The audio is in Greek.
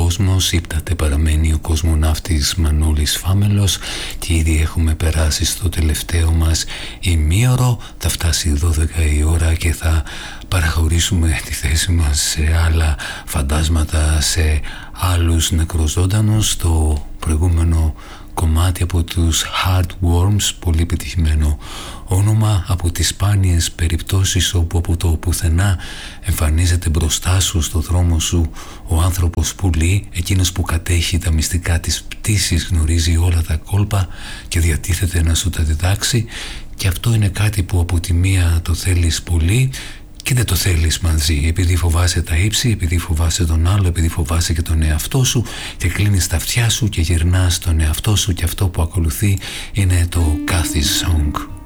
κόσμος, ύπταται παραμένει ο κοσμοναύτης Μανώλης Φάμελος και ήδη έχουμε περάσει στο τελευταίο μας ημίωρο. Θα φτάσει 12 η ώρα και θα παραχωρήσουμε τη θέση μας σε άλλα φαντάσματα, σε άλλους νεκροζώντανους. Το προηγούμενο κομμάτι από τους Heartworms, πολύ πετυχημένο όνομα, από τις σπάνιες περιπτώσεις όπου από το πουθενά εμφανίζεται μπροστά σου, στο δρόμο σου, ο άνθρωπος πουλί, εκείνος που κατέχει τα μυστικά της πτήσης, γνωρίζει όλα τα κόλπα και διατίθεται να σου τα διδάξει. Και αυτό είναι κάτι που από τη μία το θέλεις πολύ και δεν το θέλεις μαζί, επειδή φοβάσαι τα ύψη, επειδή φοβάσαι τον άλλο, επειδή φοβάσαι και τον εαυτό σου, και κλείνεις τα αυτιά σου και γυρνάς τον εαυτό σου, και αυτό που ακολουθεί είναι το Cathy's Song.